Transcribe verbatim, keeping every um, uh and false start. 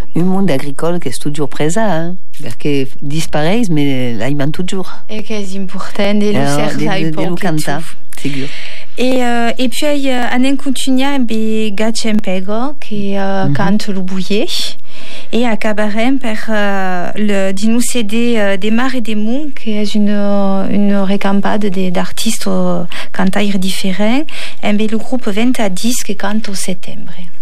un monde agricole che è toujours present, hein, perché disparaît, mais là, il manque toujours. Et che è importante, e lo serve un po' canta, sicuro. Et, euh, et puis, il y a un continuia be Gatchempego qui euh, mm-hmm. cante le bouillet. Et à Cabaret, per euh, le di nous céder euh, des Mares et des Monts, qui est une, une recampade d'artistes euh, cantaires différents, et le groupe vingt à dix qui cante au septembre.